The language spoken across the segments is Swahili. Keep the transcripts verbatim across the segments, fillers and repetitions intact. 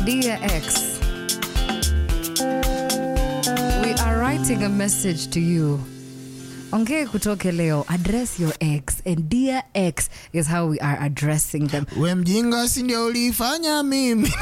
Dear Ex, we are writing a message to you. Ongea kutoke leo, address your ex, and dear ex is how we are addressing them. We mjinga si ndio ulifanya mimi.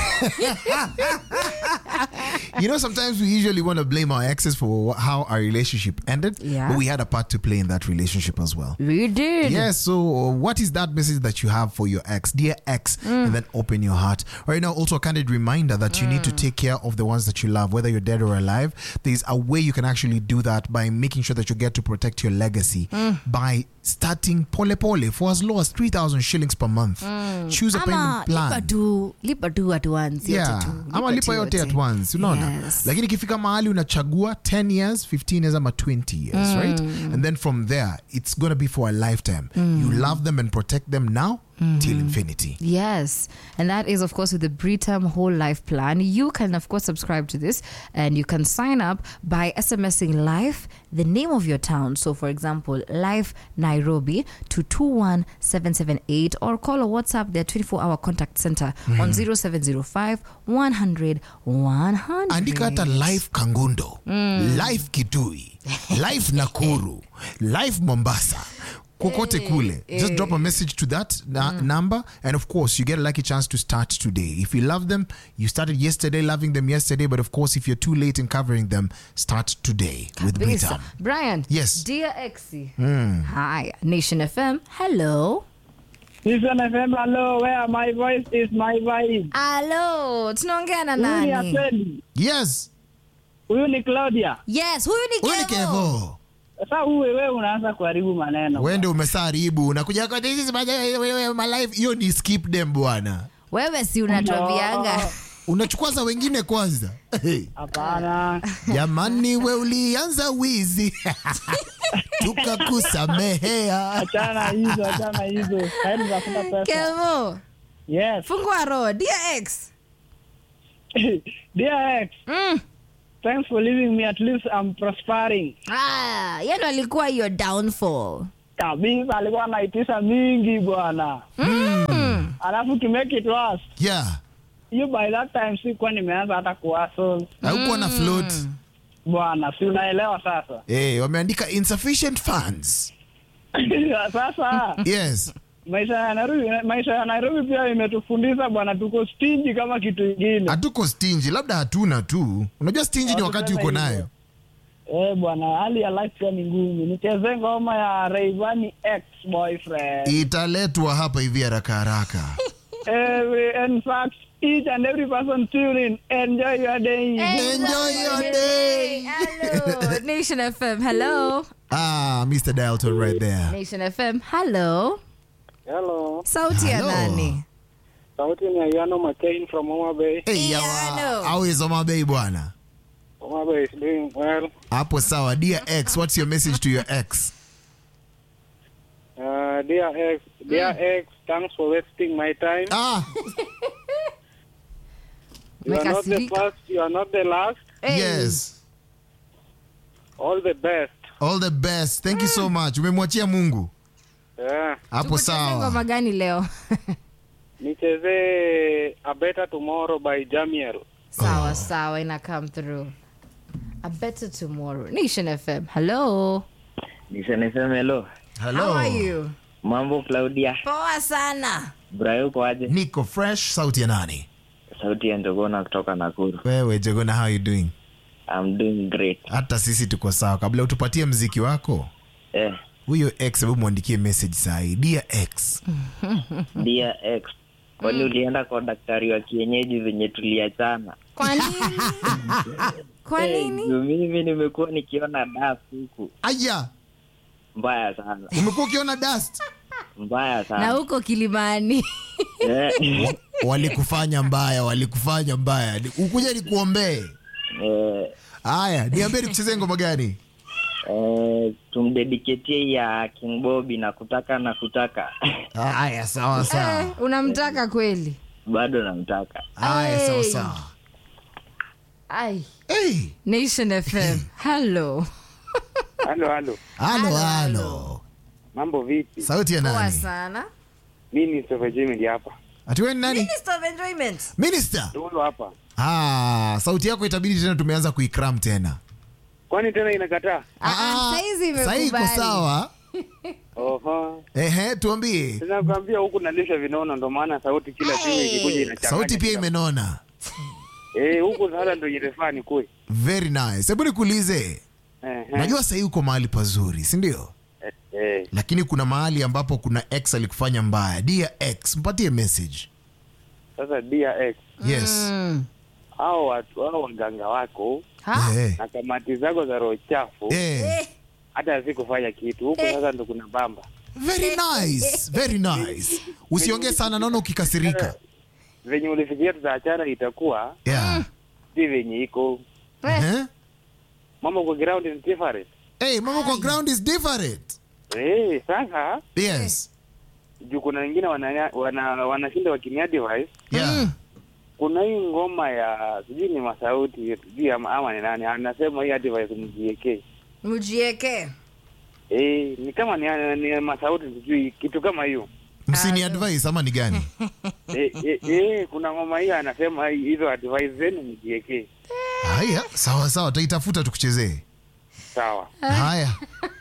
You know, sometimes we usually want to blame our exes for how our relationship ended, Yeah. but we had a part to play in that relationship as well. We did. Yes, so what is that message that you have for your ex? Dear ex, mm. and then open your heart. Right now, also a candid reminder that mm. you need to take care of the ones that you love, whether you're dead or alive. There's a way you can actually do that by making sure that you get to protect your legacy mm. by starting pole pole for as low as three thousand shillings per month. Mm. Choose a payment plan. Lipa tu, lipa tu at once. Yeah, ama lipa yote at once. Unaona? Yes. Lakini ikifika mahali unachagua ten years, fifteen years ama twenty years, mm. right? And then from there, it's going to be for a lifetime. Mm. You love them and protect them now. Mm-hmm. Till infinity. Yes, and that is of course with the Britam Whole Life Plan. You can of course subscribe to this, and you can sign up by SMSing Life, the name of your town. So for example, Life Nairobi to two one seven seven eight, or call or WhatsApp their twenty-four hour contact center mm-hmm. on zero seven zero five one hundred one hundred. Andika hata Life Kangundo, mm. Life Kitui, Life Nakuru, Life Mombasa. Kokote kule. Just drop a message to that na- mm. number, and of course you get a lucky chance to start today. If you love them, you started yesterday loving them yesterday, but of course if you're too late in covering them, start today with Britam. Brian. Yes. Dear Exy. Mm. Hi. Nation F M. Hello. Nation F M, hello. Where my voice is my vibe. Hello. Tunaongea na Huyu ni nani? Aseli. Yes. Huyu ni Claudia. Yes, huyu ni Wewe ni Kevo. Kevo. Sasa uwe wewe unaanza kuharibu maneno. Wewe ndio umesaharibu. Unakuja kwa this is my, my life. Hiyo ni skip them bwana. Wewe si unatuambianga. No. Unachukua za wengine kwanza. Hapana. Jamani we ulianza wizi. Tukakusamehea. Achana hizo, achana hizo. Haidi zafuta pesa. Kevo. Yes. Fungua roho. Dear Ex. Dear ex. Mm. Thanks for leaving me, at least I'm prospering. Ah, yeye ndo alikuwa your downfall. Kabisa alikuwa anaitisha mingi bwana. Mm. Alafu to make it worse. Yeah. You by that time sikuwa nimeanza hata kuhustle. Haukuwa na float. Bwana, si unaelewa sasa. Eh, hey, wameandika insufficient funds. Sasa. Yes. Maisha ya Nairobi, maisha ya Nairobi pia imetufundisha bwana, tuko stingy kama kitu kingine. Hatuko stingy, labda hatuna tu. Unajua stingy ni wakati uko nayo. Eh bwana, hali ya life pia ni ngumu. Nicheze ngoma ya Rayvanny ex boyfriend. Italetwa hapa hivi haraka haraka. Every in fact, each and every person tune in. Enjoy your day. Enjoy your day. Hello. Nation F M. Hello. Ah, Mister Dalton right there. Nation F M. Hello. Hello. Sauti ya Hello. nani? Sauti ni Ayano McCain from Homa Bay. Hey, Yeah, yawa. I know. How is Homa Bay bwana? Homa Bay is doing well. Hapo sawa. Dear ex, what's your message to your ex? Uh, dear ex, dear mm. ex, thanks for wasting my time. Ah, You are not the Mekasirika. first, you are not the last. Hey. yes. All the best. All the best. Thank you so much. Umemwachia Mungu. Yeah. Hapo Tukucheze ngoma sawa. gani leo? Nicheze A Better Tomorrow by Jamiel. Sawa sawa, ina come through. A better tomorrow. Nation F M. Hello. Nation F M, hello. Hello. How are you? Mambo Claudia. Poa sana. Brayo uko aje? Niko fresh. Sauti ya nani? Sauti ya Njogona kutoka Nakuru. Wewe Jogona, how you doing? I'm doing great. Hata sisi tuko sawa. Kabla utupatie mziki wako, Eh, huyo ex hebu muandikie message sahi. Dear ex. dear ex. Kwani ulienda kwa daktari wa kienyeji venye tuliachana? Kwa nini? Kwa nini? Eh, mimi nimekuwa nikiona dust huku. Aya, Mbaya sana. umekuwa ukiona dust? Mbaya sana. Na huko Kilimani. Eh, Walikufanya mbaya, walikufanya mbaya. Ukuja nikuombee. eh, Haya, niambie nikuchezee ngoma gani? eh, tumdedicate ya King Bobby na kutaka na kutaka. Haya, sawa sawa. Eh, unamtaka kweli? Bado namtaka. Haya, sawa Hey. sawa. Ai. Hey. Nation F M. Hello. Halo, halo. Halo, halo. Mambo vipi? Sauti ya Poa nani? sana. Mimi ni Sofa Jimmy hapa. Ati wewe ni nani? Minister of Enjoyment. Minister. Ndio hapa. Ah, sauti yako itabidi tena tumeanza kuikram tena. Kwani tena inakataa? Ah, saizi imekubali. Sasa iko sawa. Oho. Ehe, tuambie. Sasa nakwambia huku nalisha vinono ndo maana sauti kila siku ikikuja inachanganya. Sauti pia imenona. Eh, huku sasa ndio inafaa ni kwe. Very nice. Hebu nikuulize. Eh. Najua sasa uko mahali pazuri, si ndio? Eh. eh. Lakini kuna mahali ambapo kuna ex alikufanya mbaya. Dear ex, mpatie message. Sasa dear ex, Yes. Mm. hao watu hao waganga wako Ha? Eh. na kamati zako za roho chafu Eh. hata hazikufanya kitu. Huku sasa ndo kuna bamba. Very nice. Very nice. Usiongee sana, naona ukikasirika. Venye ulifikiria tutaachana itakuwa Yeah. si venye iko. Eh? Mambo kwa ground is different. Hey, mama kwa ground is different. Eh, sasa Yes. juu kuna wengine wana wana wanashinda wakini advice. Yeah. Kuna hii ngoma ya sijui ni Masauti sijui ama, ama ni nani anasema hii advice mjieke. Mjieke. Eh, ni kama ni, ni Masauti sijui kitu kama hiyo. Msini advice ama ni gani? eh, eh, eh, kuna ngoma hiyo anasema hizo advice zenu mjieke. Haya, sawa sawa, taitafuta tukuchezee. Sawa. Haya.